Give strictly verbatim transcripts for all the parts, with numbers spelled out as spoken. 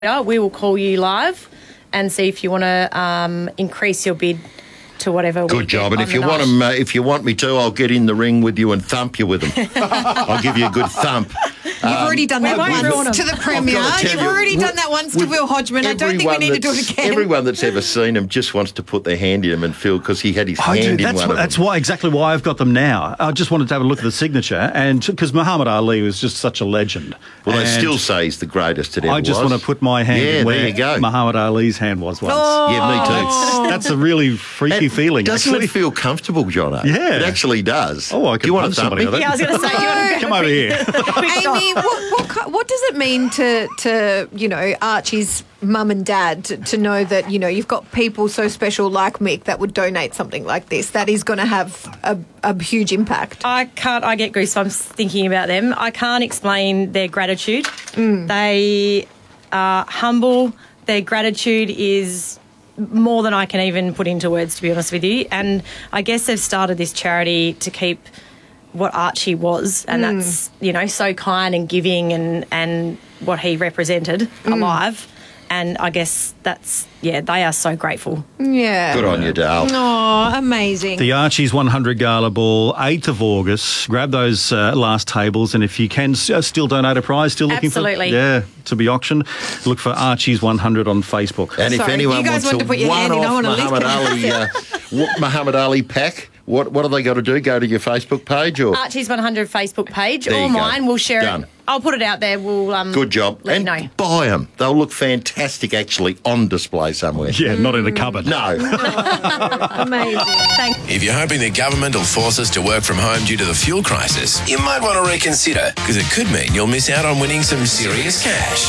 we will call you live and see if you want to um, increase your bid to whatever. Good job. And if you want them, uh, if you want me to, I'll get in the ring with you and thump you with them. I'll give you a good thump. You've um, already done that once to the Premier. You've you, already done that once to Will Hodgman. I don't think we need to do it again. Everyone that's ever seen him just wants to put their hand in him and feel, because he had his I hand do. in That's one wh- of That's them. why exactly why I've got them now. I just wanted to have a look at the signature, and because Muhammad Ali was just such a legend. Well, they and still say he's the greatest it ever I just was. want to put my hand yeah, in where there you go. Muhammad Ali's hand was once. Oh. Yeah, me too. That's a really freaky And feeling. Doesn't actually. it feel comfortable, Jono? Yeah. It actually does. Oh, I Do you could want punch to thump somebody me? with it. Yeah, I was going to say, do you want to Come over here. Amy, what, what ki- what does it mean to to you know Archie's mum and dad to, to know that you know you've got people so special like Mick that would donate something like this that is going to have a, a huge impact? I can't. I get goosebumps thinking about them. I can't explain their gratitude. Mm. They are humble. Their gratitude is more than I can even put into words, to be honest with you. And I guess they've started this charity to keep what Archie was, and Mm. that's, you know, so kind and giving and, and what he represented alive. And I guess that's, yeah, they are so grateful. Yeah. Good on you, Dale. Oh, amazing. The Archie's one hundred Gala Ball, eighth of August. Grab those uh, last tables, and if you can, uh, still donate a prize. Still looking Absolutely. for yeah to be auctioned. Look for Archie's one hundred on Facebook. And if Sorry, anyone you guys wants want to a put your hand in, I one-off want to lift Muhammad it. Ali, uh, what- Muhammad Ali pack, what what have they got to do? Go to your Facebook page or? Archie's one hundred Facebook page There or you go. mine. We'll share Done. it. I'll put it out there. We'll um, Good job. let And you know. buy them. They'll look fantastic actually on display somewhere. Yeah, not in a cupboard. No. Amazing. Thank If you're hoping the government will force us to work from home due to the fuel crisis, you might want to reconsider, because it could mean you'll miss out on winning some serious cash.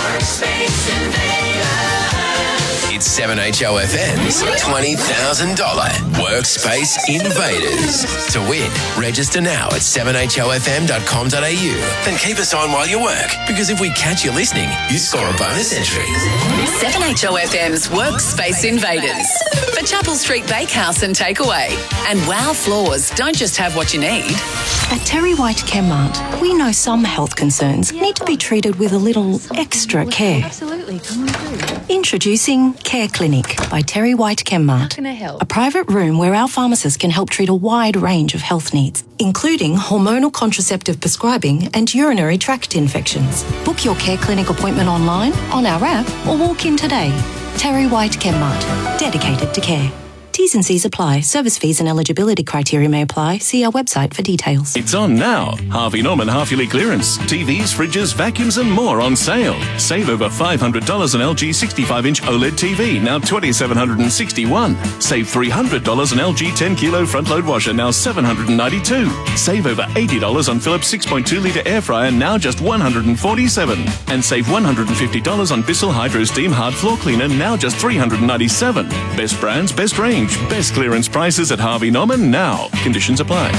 It's seven H O F M's twenty thousand dollars Workspace Invaders. To win, register now at seven h o f m dot com dot a u. Then keep us on while you work, because if we catch you listening, you score a bonus entry. seven H O F M's Workspace Invaders for Chapel Street Bakehouse and Takeaway. And Wow Floors don't just have what you need. At Terry White Chemmart, we know some health concerns need to be treated with a little extra care. Absolutely, come on through. Introducing Care Clinic by Terry White Chemmart. How can I help? A private room where our pharmacists can help treat a wide range of health needs, including hormonal contraceptive prescribing and urinary tract infections. Book your Care Clinic appointment online, on our app, or walk in today. Terry White Chemmart, dedicated to care. T's and C's apply. Service fees and eligibility criteria may apply. See our website for details. It's on now. Harvey Norman half-yearly clearance. T Vs, fridges, vacuums and more on sale. Save over five hundred dollars on L G sixty-five inch OLED T V, now two thousand seven hundred sixty-one dollars. Save three hundred dollars on L G ten kilo front-load washer, now seven hundred ninety-two dollars. Save over eighty dollars on Philips six point two litre air fryer, now just one hundred forty-seven dollars. And save one hundred fifty dollars on Bissell Hydro Steam hard floor cleaner, now just three hundred ninety-seven dollars. Best brands, best range. Best clearance prices at Harvey Norman now. Conditions apply.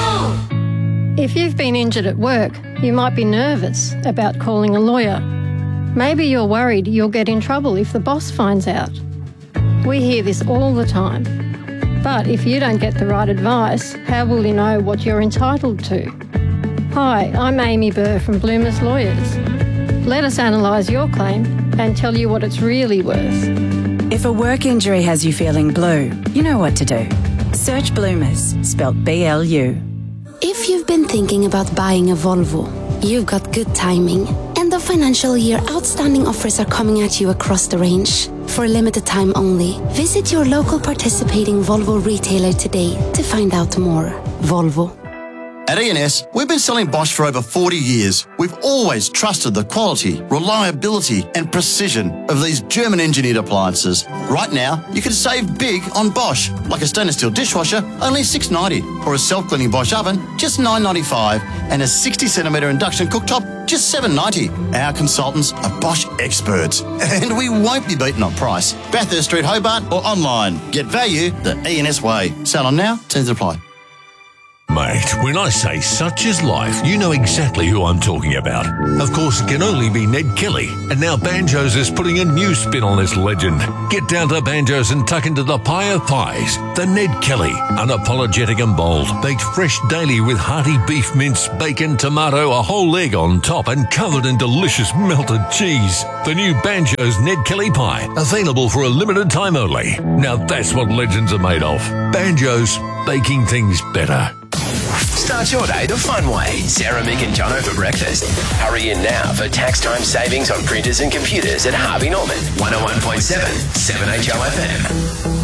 If you've been injured at work, you might be nervous about calling a lawyer. Maybe you're worried you'll get in trouble if the boss finds out. We hear this all the time. But if you don't get the right advice, how will you know what you're entitled to? Hi, I'm Amy Burr from Bloomers Lawyers. Let us analyse your claim and tell you what it's really worth. If a work injury has you feeling blue, you know what to do. Search Bloomers, spelt B L U. If you've been thinking about buying a Volvo, you've got good timing. End of financial year outstanding offers are coming at you across the range. For a limited time only, visit your local participating Volvo retailer today to find out more. Volvo. At E and S, we've been selling Bosch for over forty years. We've always trusted the quality, reliability and precision of these German-engineered appliances. Right now, you can save big on Bosch, like a stainless steel dishwasher, only six dollars ninety, or a self-cleaning Bosch oven, just nine dollars ninety-five, and a sixty centimetre induction cooktop, just seven dollars ninety. Our consultants are Bosch experts, and we won't be beaten on price. Bathurst Street, Hobart, or online. Get value the E and S way. Sale on now, terms apply. Mate, when I say such is life, you know exactly who I'm talking about. Of course, it can only be Ned Kelly, and now Banjos is putting a new spin on this legend. Get down to Banjos and tuck into the pie of pies. The Ned Kelly, unapologetic and bold, baked fresh daily with hearty beef mince, bacon, tomato, a whole egg on top, and covered in delicious melted cheese. The new Banjos Ned Kelly pie, available for a limited time only. Now that's what legends are made of. Banjos, baking things better. Start your day the fun way. Sarah, Mick and Jono for breakfast. Hurry in now for tax time savings on printers and computers at Harvey Norman. one oh one point seven, seven H O F M.